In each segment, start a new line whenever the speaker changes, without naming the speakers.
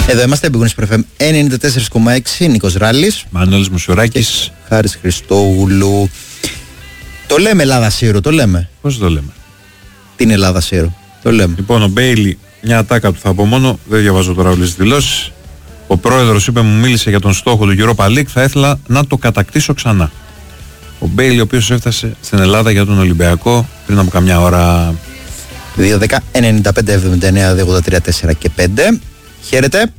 Εδώ είμαστε, Big Wings FM 94,6. Νίκος Ράλης,
Μανώλης Μουσουράκης,
Χάρης Χριστόγουλου. Το λέμε Ελλάδα Σύρο, το λέμε.
Πώς το λέμε?
Την Ελλάδα Σύρο, το λέμε.
Λοιπόν, ο Μπέιλι, μια ατάκα του θα πω μόνο, δεν διαβάζω τώρα όλες τις δηλώσεις. Ο πρόεδρος είπε, μου μίλησε για τον στόχο του Europa League, θα ήθελα να το κατακτήσω ξανά. Ο Μπέιλι, ο οποίος έφτασε στην Ελλάδα για τον Ολυμπιακό πριν από καμιά ώρα.
2-10, 95, 79, 83, 4 και 5. Χαίρετε.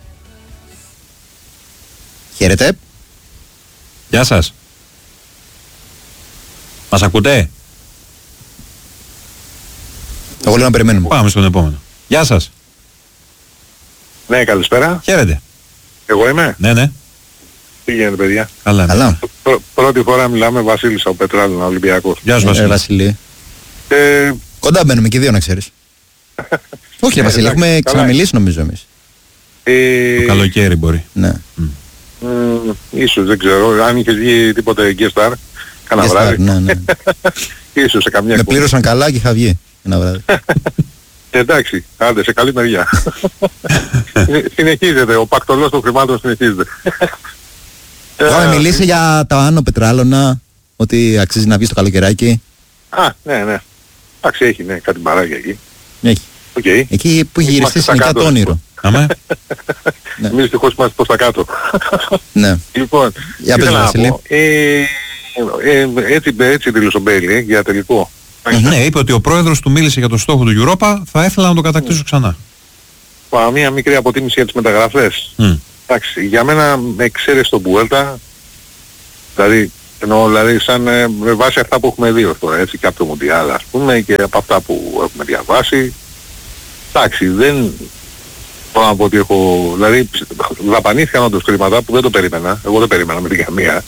Χαίρετε.
Γεια σας. Μας ακούτε?
Εγώ λέω να περιμένουμε.
Πάμε στον επόμενο. Γεια σας.
Ναι, καλησπέρα.
Χαίρετε.
Εγώ είμαι.
Ναι.
Τι γίνεται, παιδιά?
Καλά.
Καλά.
Πρώτη φορά μιλάμε, Βασίλης από Πετράλαινα, Ολυμπιακός.
Γεια σου, Βασίλη.
Βασίλη. Κοντά μπαίνουμε και δύο, να ξέρεις. Όχι, Βασίλη, έχουμε ξαναμιλήσει νομίζω εμείς.
Το καλοκαίρι μπορεί.
Ναι.
Ίσως, δεν ξέρω. Αν είχες βγει τίποτε guest star, κάνα βράδυ.
Ναι.
Ίσως σε καμιά
Με πλήρωσαν καλά και είχα βγει ένα βράδυ.
Εντάξει, άντε, σε καλή μεριά. Συνεχίζεται, ο πακτολός των χρημάτων συνεχίζεται.
Είχαμε μιλήσει για τα Άνω Πετράλωνα, ότι αξίζει να βγει στο καλοκαιράκι.
Ναι. Εντάξει, έχει, ναι, κάτι μπαράκια εκεί.
Έχει.
Okay.
Εκεί που έχει γυριστεί συνοικιά το όνειρο.
Αμέ.
Εμείς δυστυχώς είμαστε προς τα κάτω.
Ναι.
Λοιπόν,
για πες, Βασίλη.
Έτσι δήλωσε ο Μπέιλι για τελικό.
Ναι, είπε ότι ο πρόεδρος του μίλησε για το στόχο του Europa, θα ήθελα να το κατακτήσω ξανά.
Μία μικρή αποτίμηση για τις μεταγραφές. Εντάξει, για μένα με εξαίρεση τον Μπουέλτα, δηλαδή σαν με βάση αυτά που έχουμε δει ως τώρα, έτσι, και από το Μουντιάλ ας πούμε και από αυτά που έχουμε διαβάσει. Εντάξει, δεν μπορώ να πω ότι έχω, δηλαδή δαπανήθηκαν όντως χρήματα που δεν το περίμενα, εγώ δεν περίμενα με την καμία.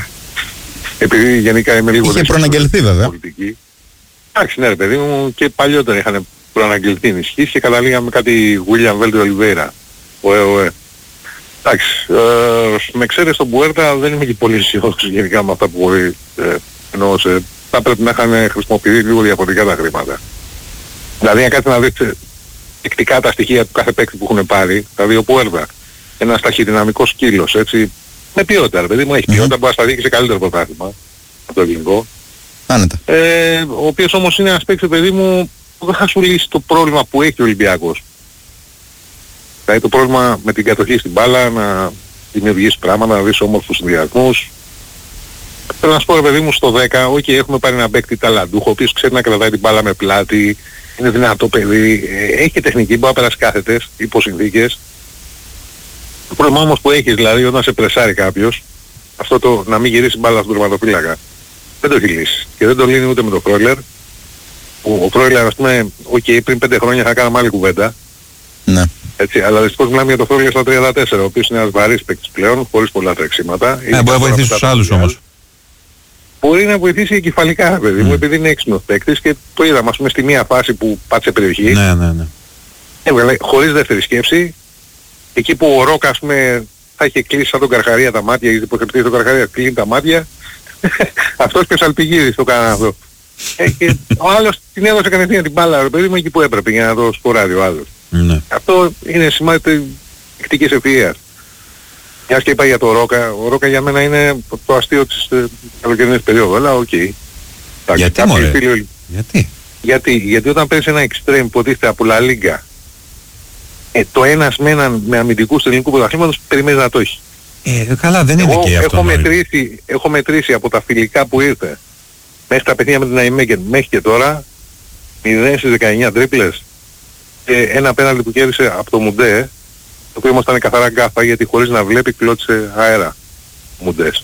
Επειδή γενικά είμαι λίγο
είχε προαναγγελθεί βέβαια.
Πολιτική. Εντάξει, ναι ρε παιδί μου, και παλιότερα είχαν προαναγγελθεί ενισχύσεις και καταλήγαμε κάτι William Veltri Oliveira. Εντάξει, με εξαίρεση τον Μπουέρτα δεν είμαι και πολύ αισιόδοξος γενικά με αυτά που μπορεί εννοούσε. Θα πρέπει να είχαν χρησιμοποιηθεί λίγο διαφορετικά τα χρήματα. Δηλαδή αν κάτι να δείτε τεκτικά τα στοιχεία του κάθε παίκτη που έχουν πάρει, δηλαδή ο Μπουέρτα, ένας ταχυδυναμικός σκύλος, έτσι, με ποιότητα ρε παιδί μου, έχει ποιότητα, μπορεί να σταδεί σε καλύτερο πρωτάθλημα από το ελληνικό.
Άνετα.
Ο οποίος όμως είναι ένας παίκτης παιδί μου που δεν θα σου λύσει το πρόβλημα που έχει ο Ολυμπιακός. Δηλαδή το πρόβλημα με την κατοχή στην μπάλα, να δημιουργήσει πράγματα, να δεις όμορφους συνδυασμούς. Θέλω να σου πω ρε παιδί μου στο 10, έχουμε πάρει ένα παίκτη ταλαντούχο, ο οποίος ξέρει να κρατάει την μπάλα με πλάτη, είναι δυνατό παιδί, έχει και τεχνική, μπορεί να περάσει κάθετες, υπό συνθήκες. Το πρόβλημα όμως που έχεις δηλαδή όταν σε πρεσάρει κάποιος, αυτό το να μην γυρίσει μπάλα στον τερματοφύλακα, δεν το έχει λύσει. Και δεν το λύνει ούτε με το Φρόιλερ. Ο Φρόιλερ ας πούμε, πριν 5 χρόνια θα κάναμε άλλη κουβέντα.
Ναι.
Έτσι, αλλά δυστυχώς μιλάμε για το Φρόιλερ στα 34, ο οποίος είναι ένας βαρύς παίκτης πλέον, χωρίς πολλά τρεξίματα.
Μπορεί να βοηθήσει τους άλλους όμως.
Μπορεί να βοηθήσει κεφαλικά, παιδί μου, επειδή είναι έξυπνος παίκτης και το είδαμε, ας πούμε, στη μία φάση που πάτησε περιοχή.
Ναι.
Έβγαλε χωρίς δεύτερη σκέψη, εκεί που ο Ρόκα, ας πούμε, θα είχε κλείσει σαν τον Καρχαρία τα μάτια, γιατί υποθετεί τον Καρχαρία, κλείνει τα μάτια. Αυτός και ο Σαλπιγίδης το κάνανε αυτό. Και ο άλλος την έδωσε κατευθείαν την μπάλα, ρε παιδί μου, εκεί που έπρεπε για να το σκοράρει ο άλλος.
Ναι.
Αυτό είναι σημάδι τεχνικής ευφυΐας. Μιας και είπα για το Ρόκα, ο Ρόκα για μένα είναι το αστείο της καλοκαιρινής περίοδου, αλλά οκ.
Γιατί μωρέ?
Γιατί όταν παίρνεις ένα extreme που υποτίθεται από La Liga, το ένας με έναν με αμυντικούς του ελληνικού πρωταθλήματος περιμένεις να το έχει.
Καλά, δεν είναι και αυτό.
Έχω μετρήσει από τα φιλικά που ήρθε μέχρι τα παιχνίδια με την Αϊμέγεν μέχρι και τώρα 0 στις 19 τρίπλες και ένα πέναλτι που κέρδισε από το Μουντέ, το οποίο όμως ήταν καθαρά γκάφα γιατί χωρίς να βλέπει κλώτησε αέρα Μουντές.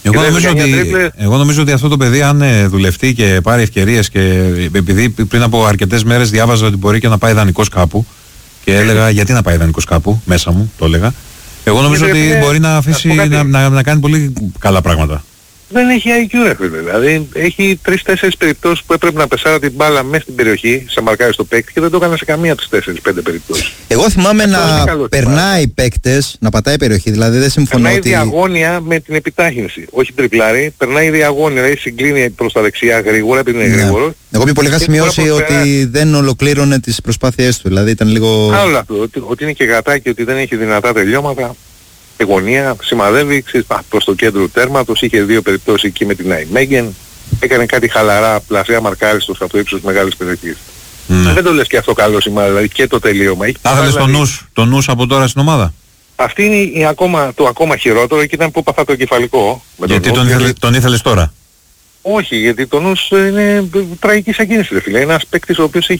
Εγώ νομίζω ότι αυτό το παιδί αν δουλευτεί και πάρει ευκαιρίες και επειδή πριν από αρκετές μέρες διάβαζα ότι μπορεί και να πάει δανεικός κάπου και έλεγα γιατί να πάει δανεικός κάπου, μέσα μου το έλεγα. Εγώ νομίζω ότι μπορεί να αφήσει να κάνει πολύ καλά πράγματα.
δεν έχει IQ ρε φίλε. Δηλαδή έχει 3-4 περιπτώσεις που έπρεπε να πεσάρα την μπάλα μέσα στην περιοχή, σε μαρκάρει στο παίκτη και δεν το έκανα σε καμία από τις 4-5 περιπτώσεις.
Εγώ θυμάμαι να περνάει παίκτες, να πατάει περιοχή, δηλαδή δεν συμφωνώ
περνάει
ότι...
διαγώνια με την επιτάχυνση, όχι τριπλάρι, περνάει διαγώνια, δηλαδή συγκλίνει προς τα δεξιά γρήγορα επειδή είναι γρήγορος.
Εγώ πιο πολύ είχα σημειώσει ότι δεν ολοκλήρωνε τις προσπάθειές του, δηλαδή ήταν λίγο...
Άλλο αυτό, ότι είναι και γατάκι, ότι δεν έχει δυνατά τελειώματα. Γωνία, σημαδεύει προς το κέντρο τέρματος, είχε 2 περιπτώσεις εκεί με την Ναϊμέγγεν, έκανε κάτι χαλαρά πλασιά μαρκάριστος από το ύψος μεγάλης περιοχής. Δεν το λες και αυτό καλό σημάδι, δηλαδή και το τελείωμα.
Θα ήθελες το νους από τώρα στην ομάδα?
Αυτή είναι το ακόμα χειρότερο, εκεί ήταν που έπαθα το κεφαλικό.
Γιατί τον ήθελες τώρα?
Όχι, γιατί το νους είναι τραγική ακίνηση, φίλε. Είναι ένας παίκτης ο οποίος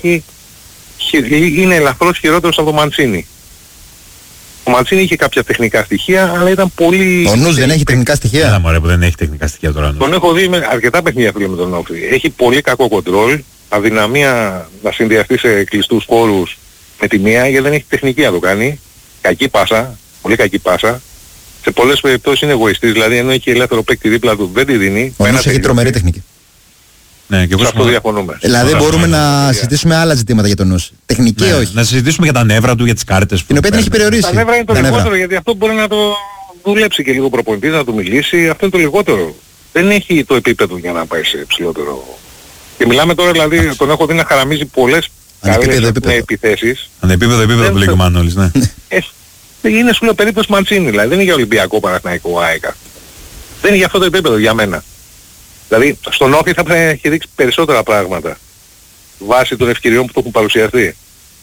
είναι ελαφρώς χειρότερος από το Μαντσίνι. Ο Μαντσίνι είχε κάποια τεχνικά στοιχεία, αλλά ήταν πολύ...
Ο νους δεν έχει τεχνικά στοιχεία.
Ένα μωρέ που δεν έχει τεχνικά στοιχεία τώρα.
Τον έχω δει με αρκετά παιχνίδια φίλε με τον Όφη. Έχει πολύ κακό κοντρόλ, αδυναμία να συνδυαστεί σε κλειστούς χώρους με τη μία, γιατί δεν έχει τεχνική να το κάνει. Κακή πάσα, πολύ κακή πάσα. Σε πολλές περιπτώσεις είναι εγωιστής, δηλαδή ενώ έχει ελεύθερο παίκτη δίπλα του δεν τη δίνει.
Ο νους έχει τρομερή τεχνική.
Ναι, και
σε αυτό διαφωνούμε.
Δηλαδή μπορούμε να συζητήσουμε άλλα ζητήματα για τον νους. Τεχνική όχι.
Να συζητήσουμε για τα νεύρα του, για τις κάρτες.
Την οποία την έχει περιορίσει.
Τα νεύρα είναι το λιγότερο, γιατί αυτό μπορεί να το δουλέψει και λίγο προπονητής, να του μιλήσει. Αυτό είναι το λιγότερο. Δεν έχει το επίπεδο για να πάει σε ψηλότερο. Και μιλάμε τώρα, δηλαδή, τον έχω δει να χαραμίζει πολλές καλές επιθέσεις.
Ανεπίπεδο το λέει ο Μανώλης, ναι.
Είναι σου λέω περίπτωση Μαντσίνη, δηλαδή δεν είναι για Ολυμπιακό Παναθηναϊκό ΑΕΚ. Δεν είναι για αυτό το επίπεδο για μένα. Δηλαδή στον Όφη θα πρέπει να έχει δείξει περισσότερα πράγματα βάσει των ευκαιριών που του έχουν παρουσιαστεί.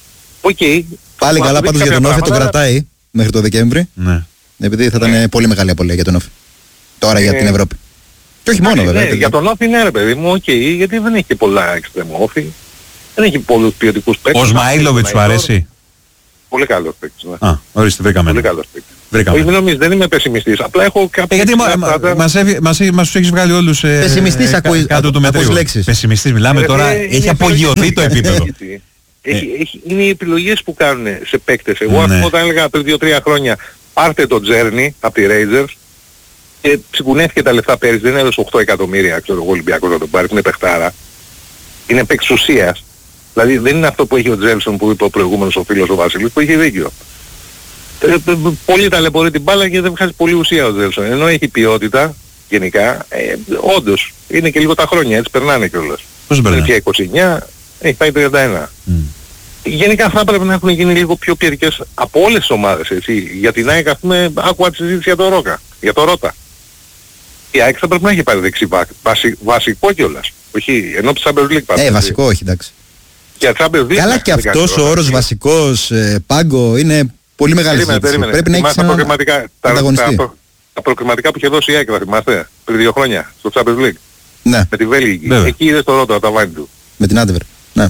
Πάλι καλά πάντως για τον Όφη τον κρατάει μέχρι το Δεκέμβρη.
Ναι.
Επειδή θα ήταν πολύ μεγάλη απώλεια για τον Όφη. Τώρα για την Ευρώπη. Και όχι μόνο βέβαια.
Για τον Όφη ναι ρε παιδί μου, γιατί δεν έχει και πολλά εξτρέμου Όφη. Δεν έχει πολλούς ποιοτικούς παίκτες.
Ο Σμαΐλοβιτς σου αρέσει?
Πολύ καλός παίκτης.
Ορίστε, βρήκαμε.
Πολύ καλός παίκτης. Όχι, μην νομίζεις, δεν είμαι πεσημιστής. Απλά έχω κάποια...
Γιατί μας έχεις βγάλει όλους κάτω του μετρίου. Πεσημιστής μιλάμε τώρα, έχει απογειωθεί το επίπεδο.
Είναι οι επιλογές που κάνουν σε παίκτες. Εγώ αυτό όταν έλεγα πριν 2-3 χρόνια πάρτε το Τζέρνι από τη Rangers και ψηκουνέθηκε τα λεφτά πέρυσι, δεν έδωσε 8 εκατομμύρια, ξέρω εγώ, Ολυμπιακός να τον πάρει, που είναι παιχτάρα. Είναι παίκτης ουσίας. Δηλαδή δεν είναι αυτό που έχει ο Τζέλσον που είπε ο προηγούμενος ο φίλος ο Βασίλης, που είχε δίκιο. Πολύ ταλαιπωρεί την μπάλα και δεν βγάζει πολύ ουσία ο Τζέλσον. Ενώ έχει ποιότητα γενικά, όντως είναι και λίγο τα χρόνια, έτσι περνάνε κιόλας.
Πώς περνάνε?
29, έχει πάει 31. Γενικά θα πρέπει να έχουν γίνει λίγο πιο ποιοτικές από όλες τις ομάδες, έτσι. Για την ΑΕΚ, ας πούμε, άκουγα τη συζήτηση για το Ρώτα. Η ΑΕΚ θα πρέπει να έχει πάρει δεξί βασικό κιόλας. Όχι, ενώ το Champions League πάρει.
Βασικό όχι, εντάξει.
Καλά
και αυτός ο όρος βασικός, πάγκο, είναι πολύ μεγάλη συζήτηση. Πρέπει να έχεις έναν ανταγωνιστή.
Τα προκριματικά που είχε δώσει η ΑΕΚ, θα θυμάστε, πριν 2 χρόνια, στο Champions League.
Ναι.
Με τη Βέλγικη. Εκεί είδες το Ρώτα, τα βάνη του.
Με την Άντεβερ. Ναι.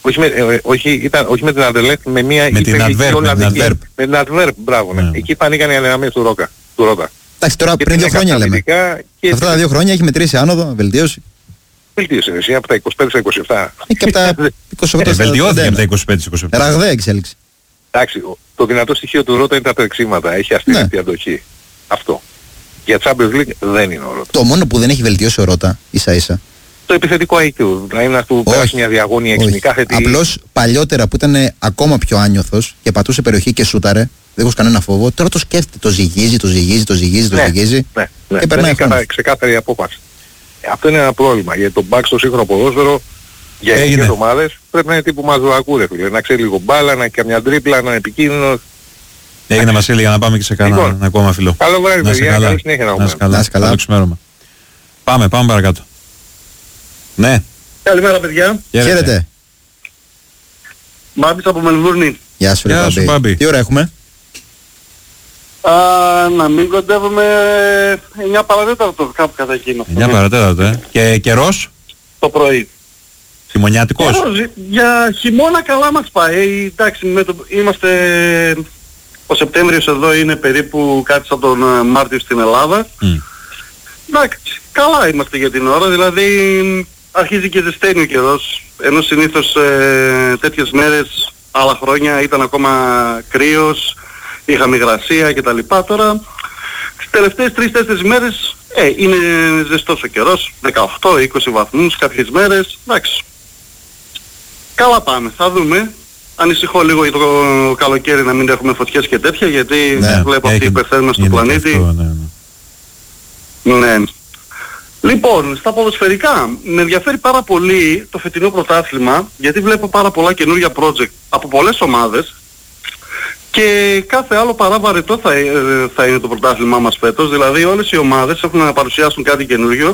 Όχι με την Αντελέκ, με μια...
Με την Adverb.
Με την Adverb, μπράβο, ναι. Εκεί φανήκαν οι ανεδαμίες του Ρώτα.
Εντάξει, τώρα πριν 2 χρόνια λέμε. Αυτά τα 2 χρόνια έχει μετρήσει άνοδο, βελτίωση.
Βελτίωσε εσύ από τα 25 στα 27.
Και από τα 28 στα 27.
Βελτιώθηκε από τα 25 στα 27.
Ραγδαία εξέλιξη.
Εντάξει, το δυνατό στοιχείο του Ρώτα είναι τα τρεξίματα. Έχει αστυνομική αντοχή. Αυτό. Για Champions League δεν είναι ο Ρώτα.
Το μόνο που δεν έχει βελτιώσει ο Ρώτα, ίσα-ίσα.
Το επιθετικό IQ. Δηλαδή να του πέρασε μια διαγώνια εξηνικά θετή.
Απλώς παλιότερα που ήταν ακόμα πιο άνιωθος και πατούσε περιοχή και σούταρε, δεν έχω κανένα φόβο, τώρα το σκέφτεται. Το ζυγίζει.
Ναι.
Και περνάει
είναι ξεκάθαρη απόφαση. Αυτό είναι ένα πρόβλημα, γιατί το back στο σύγχρονο ποδόσφαιρο για ελληνικές ομάδες πρέπει να είναι τύπου Μαζουρακού ρε φίλε. Να ξέρει λίγο μπάλα, να έχει καμιά τρίπλα, να είναι επικίνδυνος.
Έγινε Βασίλη, για να πάμε και σε κανένα ακόμα φιλό.
Καλό βράδυ παιδιά, καλή συνέχεια να έχουμε.
Να είσαι καλά.
Πάμε παρακάτω. Ναι.
Καλημέρα παιδιά.
Χαίρετε.
Μπάμπης από Μελβούρνη.
Γεια σου Μπάμπη. Τι ώρα έχουμε?
Να μην κοντεύουμε 9 παρατέταρτο κάπου κατά εκείνο.
9 παρατέταρτο, Και καιρός?
Το πρωί.
Χειμωνιάτικος?
Για χειμώνα καλά μας πάει. Εντάξει, είμαστε... Ο Σεπτέμβριος εδώ είναι περίπου κάτι σαν τον Μάρτιο στην Ελλάδα. Εντάξει, καλά είμαστε για την ώρα. Δηλαδή αρχίζει και ζεσταίνει ο καιρός. Ενώ συνήθως τέτοιες μέρες άλλα χρόνια ήταν ακόμα κρύος. Είχαμε υγρασία και τα λοιπά. Τώρα τις τελευταίες 3-4 μέρες
είναι ζεστός ο καιρός, 18-20 βαθμούς κάποιες μέρες, εντάξει. Καλά πάμε, θα δούμε. Ανησυχώ λίγο για το καλοκαίρι να μην έχουμε φωτιές και τέτοια, γιατί βλέπω αυτή η υπερθέρμανση του πλανήτη.
Αυτό,
ναι. Λοιπόν, στα ποδοσφαιρικά, με ενδιαφέρει πάρα πολύ το φετινό πρωτάθλημα, γιατί βλέπω πάρα πολλά καινούργια project από πολλές ομάδες και κάθε άλλο παρά βαρετό θα είναι το πρωτάθλημά μας φέτος. Δηλαδή όλες οι ομάδες έχουν να παρουσιάσουν κάτι καινούργιο.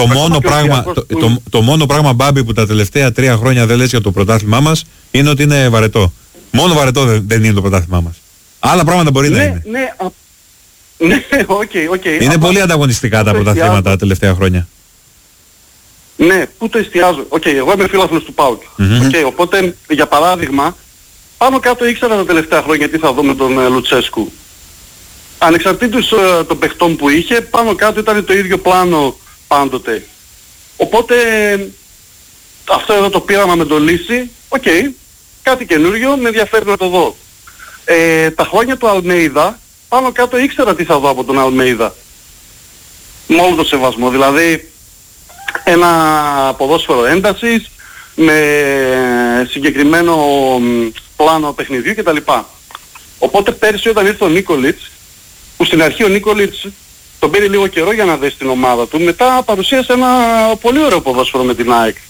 Το μόνο πράγμα, Μπάμπη, που τα τελευταία 3 χρόνια δεν λες για το πρωτάθλημά μας είναι ότι είναι βαρετό. Μόνο βαρετό δεν είναι το πρωτάθλημά μας. Άλλα πράγματα μπορεί να είναι.
Ναι, οκ.
Είναι πολύ ανταγωνιστικά τα πρωταθλήματα τα τελευταία χρόνια.
Ναι, πού το εστιάζω. Εγώ είμαι φίλαθλος του ΠΑΟΚ. Οπότε, για παράδειγμα, πάνω κάτω ήξερα τα τελευταία χρόνια τι θα δω με τον Λουτσέσκου. Ανεξαρτήτως των παιχτών που είχε, πάνω κάτω ήταν το ίδιο πλάνο πάντοτε. Οπότε, αυτό εδώ το πείραμα με το λύση, κάτι καινούριο, με ενδιαφέρει να το δω. Τα χρόνια του Αλμέιδα, πάνω κάτω ήξερα τι θα δω από τον Αλμέιδα. Με όλο το σεβασμό. Δηλαδή ένα ποδόσφαιρο έντασης με συγκεκριμένο πλάνο παιχνιδιού κτλ. Οπότε πέρυσι όταν ήρθε ο Νίκολιτς, που στην αρχή ο Νίκολιτς τον πήρε λίγο καιρό για να δέσει την ομάδα του, μετά παρουσίασε ένα πολύ ωραίο ποδόσφαιρο με την ΑΕΚ.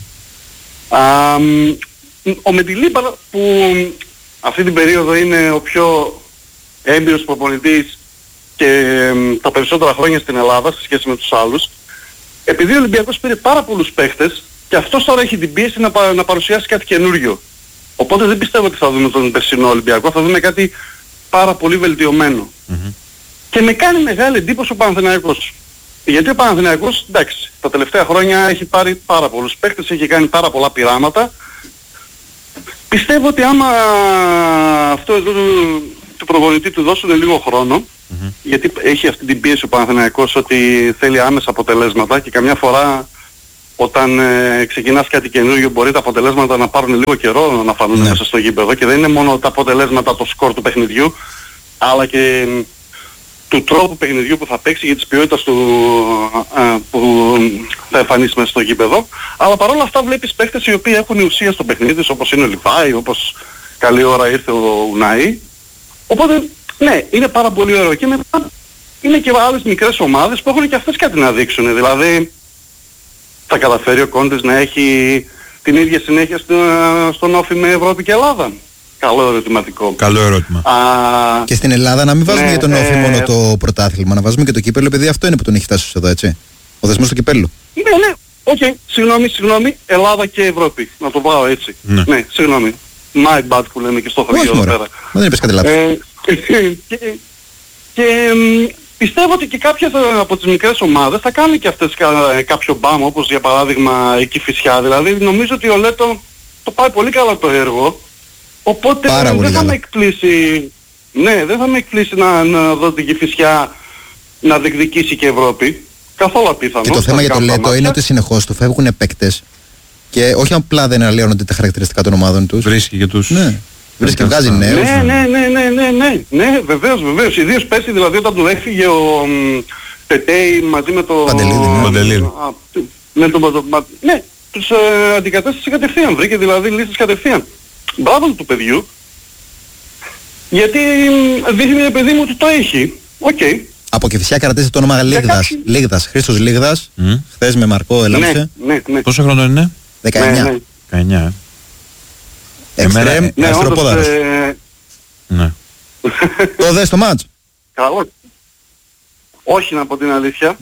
Ο Μεντιλίμπαρ, που αυτή την περίοδο είναι ο πιο έμπειρος προπονητής και τα περισσότερα χρόνια στην Ελλάδα σε σχέση με τους άλλους, επειδή ο Ολυμπιακός πήρε πάρα πολλούς παίχτες και αυτός τώρα έχει την πίεση να παρουσιάσει κάτι καινούριο. Οπότε δεν πιστεύω ότι θα δούμε τον περσινό Ολυμπιακό, θα δούμε κάτι πάρα πολύ βελτιωμένο. Και με κάνει μεγάλη εντύπωση ο Παναθηναϊκός. Γιατί ο Παναθηναϊκός, εντάξει, τα τελευταία χρόνια έχει πάρει πάρα πολλούς παίχτες, έχει κάνει πάρα πολλά πειράματα. Πιστεύω ότι άμα αυτό εδώ του προπονητή του δώσουν λίγο χρόνο, γιατί έχει αυτή την πίεση ο Παναθηναϊκός ότι θέλει άμεσα αποτελέσματα και καμιά φορά όταν ξεκινάς κάτι καινούργιο μπορεί τα αποτελέσματα να πάρουν λίγο καιρό να φανούν μέσα στο γήπεδο και δεν είναι μόνο τα αποτελέσματα το σκορ του παιχνιδιού, αλλά και του τρόπου παιχνιδιού που θα παίξει και της ποιότητας του που θα εμφανίσει μέσα στο γήπεδο. Αλλά παρόλα αυτά βλέπεις παίχτες οι οποίοι έχουν ουσία στο παιχνίδι, όπως είναι ο Λιβάη, όπως καλή ώρα ήρθε ο Ουνάη. Οπότε ναι, είναι πάρα πολύ ωραίο. Και μετά είναι και άλλες μικρές ομάδες που έχουν και αυτές κάτι να δείξουν. Δηλαδή θα καταφέρει ο Κόντες να έχει την ίδια συνέχεια στον όφι με Ευρώπη και Ελλάδα. Καλό ερωτηματικό.
Καλό ερώτημα.
Και στην Ελλάδα να μην βάζουμε για τον όφι μόνο το πρωτάθλημα, να βάζουμε και το κύπελλο, επειδή αυτό είναι που τον έχει φτάσει εδώ, έτσι. Ο δεσμός του κυπέλλου.
Ναι. Συγγνώμη. Ελλάδα και Ευρώπη. Να το πάω έτσι. Ναι, συγγνώμη. My bad που λέμε και στο χωριό εδώ πέρα.
Μα δεν είπες κάτι λάθος.
Και πιστεύω ότι και κάποιες από τις μικρές ομάδες θα κάνουν και αυτές κάποιο μπάμ, όπως για παράδειγμα η Κηφισιά. Δηλαδή νομίζω ότι ο Λέτο το πάει πολύ καλά το έργο. Οπότε δεν θα με εκπλήσει. Ναι, δεν θα με εκπλήσει να δω την Κηφισιά να διεκδικήσει και Ευρώπη. Καθόλου απίθανο.
Και το θέμα για το Λέτο είναι ότι συνεχώς του φεύγουν παίκτες και όχι απλά δεν αλλοιώνονται τα χαρακτηριστικά των ομάδων τους.
Βρίσκει και τους...
Ναι. Βρίσκει, βγάζει νέους.
Ναι, βεβαίως. Ιδίως πέρσι δηλαδή όταν του έφυγε ο Πετέι μαζί με το...
Παντελίδη.
Ναι, τους αντικατέστησε κατευθείαν. Βρήκε δηλαδή λύσεις κατευθείαν. Μπράβο του παιδιού. Γιατί δείχνει παιδί μου ότι το έχει.
Από Κηφισιά κρατήσει το όνομα Λίγδας. Χρήστος Λίγδας. Χθες με Μαρκό έλαβε.
Ναι.
Πόσο χρόνο είναι?
19.
19.
Εξτρέμ, αριστεροπόδαρος.
Ναι.
Το δες το μάτς?
Καλό. Όχι, να πω την αλήθεια.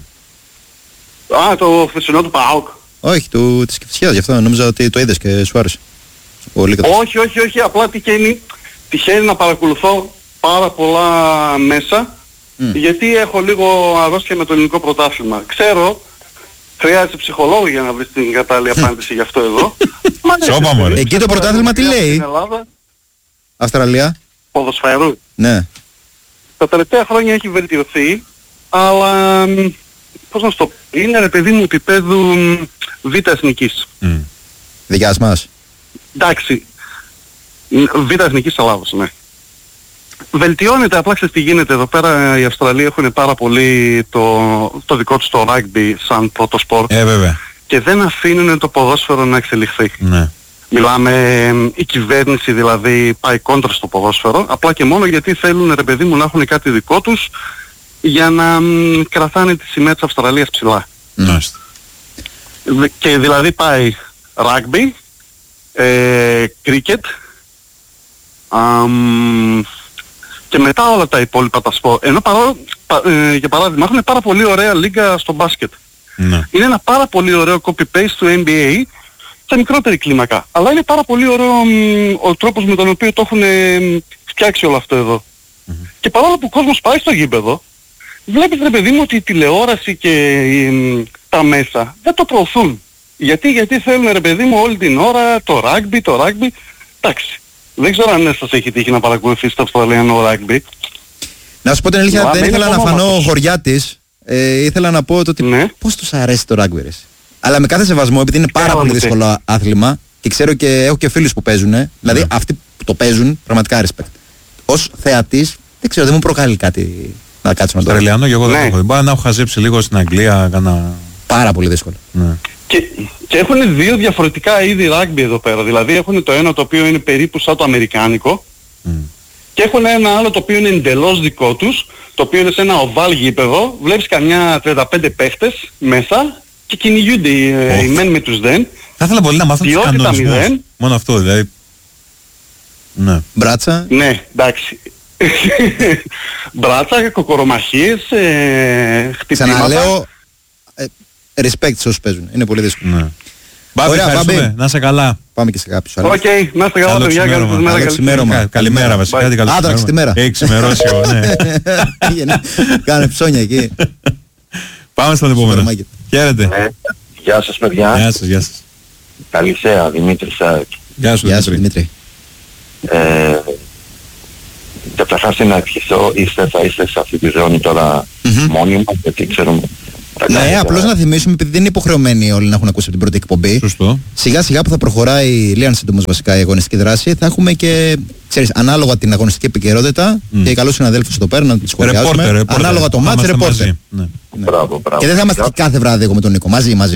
Το χθεσινό του ΠΑΟΚ.
Όχι, της Κηφισιάς, γι' αυτό νόμιζα ότι το είδες και σου άρεσε.
Όχι, απλά τυχαίνει να παρακολουθώ πάρα πολλά μέσα, γιατί έχω λίγο αρρώστια με το ελληνικό πρωτάθλημα. Ξέρω, χρειάζεται ψυχολόγο για να βρεις την κατάλληλη απάντηση γι' αυτό εδώ.
Σώπα μωρέ.
Εκεί το πρωτάθλημα τι λέει? Αυστραλία.
Ποδοσφαίρου.
Ναι.
Τα τελευταία χρόνια έχει βελτιωθεί, αλλά πώς να σου το πω, είναι ρε παιδί μου επίπεδου Β' Εθνικής.
Δικιάς μας.
Εντάξει. Β' Εθνικής Ελλάδος, ναι. Βελτιώνεται, απλά ξέρεις τι γίνεται. Εδώ πέρα οι Αυστραλοί έχουν πάρα πολύ το δικό τους το rugby σαν πρώτο σπορ.
Βέβαια.
Και δεν αφήνουν το ποδόσφαιρο να εξελιχθεί.
Ναι.
Μιλάμε, η κυβέρνηση δηλαδή πάει κόντρα στο ποδόσφαιρο, απλά και μόνο γιατί θέλουν, ρε παιδί μου, να έχουν κάτι δικό τους για να κρατάνε τη σημαία της Αυστραλίας ψηλά.
Μάλιστα.
Και δηλαδή πάει rugby, cricket, και μετά όλα τα υπόλοιπα τα σπορ. Ενώ για παράδειγμα έχουν πάρα πολύ ωραία λίγα στο μπάσκετ.
Ναι.
Είναι ένα πάρα πολύ ωραίο copy-paste του NBA σε μικρότερη κλίμακα. Αλλά είναι πάρα πολύ ωραίο ο τρόπος με τον οποίο το έχουν φτιάξει όλο αυτό εδώ. Και παρόλο που ο κόσμος πάει στο γήπεδο, βλέπεις, ρε παιδί μου, ότι η τηλεόραση και τα μέσα δεν το προωθούν. Γιατί θέλουν, ρε παιδί μου, όλη την ώρα το rugby. Εντάξει. Δεν ξέρω αν σας έχει τύχει να παρακολουθήσετε το Αυστραλιανό rugby.
Να σου πω την αλήθεια, δεν ήθελα να φανώ χωριά της. Ήθελα να πω ότι πώς τους αρέσει το rugby. Αλλά με κάθε σεβασμό, επειδή είναι πάρα πολύ δύσκολο άθλημα και ξέρω και έχω και φίλους που παίζουν, δηλαδή αυτοί που το παίζουν, πραγματικά respect. Ως θεατής, δεν ξέρω, δεν μου προκαλεί κάτι να κάτσω να το δω.
Αυστραλιανό και εγώ δεν το έχω. Μπορεί να έχω χαζέψει λίγο στην Αγγλία.
Πάρα πολύ δύσκολο.
Ναι.
Και έχουν δύο διαφορετικά είδη rugby εδώ πέρα. Δηλαδή έχουν το ένα το οποίο είναι περίπου σαν το αμερικάνικο και έχουν ένα άλλο το οποίο είναι εντελώς δικό τους, το οποίο είναι σε ένα οβάλ γήπεδο, βλέπεις καμιά 35 παίχτες μέσα και κυνηγούνται οι μεν με τους δεν.
Θα ήθελα πολύ να μάθω τους κανονισμούς. Μόνο αυτό δηλαδή. Ναι.
Μπράτσα.
Ναι, εντάξει. Μπράτσα, κοκορομαχίες, χτυπήματα.
Ξαναλέω, respect σε όσους παίζουν. Είναι πολύ δύσκολο.
Ναι. Μπάμπη, ευχαριστούμε. Να είσαι καλά.
Πάμε και σε κάποιους άλλους.
Οκ, να είστε καλά, παιδιά.
Καλημέρα
βασικά.
Άντραξε τη μέρα.
Έχει ξημερώσει, ναι.
Κάνε ψώνια εκεί.
Πάμε στον επόμενο. Χαίρετε.
Γεια σας, παιδιά.
Γεια σας.
Καλησέρα, Δημήτρης.
Γεια σου,
Δημήτρη.
Καταρχάς να ευχηθώ, θα είστε σε αυτή τη ζώνη τώρα μόνιμα, γιατί ξέρουμε.
Ναι, απλώς να θυμίσουμε, επειδή δεν είναι υποχρεωμένοι όλοι να έχουν ακούσει από την πρώτη εκπομπή.
Σωστό.
Σιγά σιγά που θα προχωράει λίγαν σύντομος βασικά η αγωνιστική δράση, θα έχουμε και, ξέρεις, ανάλογα την αγωνιστική επικαιρότητα και καλούς συναδέλφους εδώ πέρα να τις σχολιάσουμε. Ανάλογα το μάτς, ρεπόρτερ.
Μπράβο.
Και δεν θα είμαστε κάθε βράδυ εγώ με τον Νίκο. Μαζί.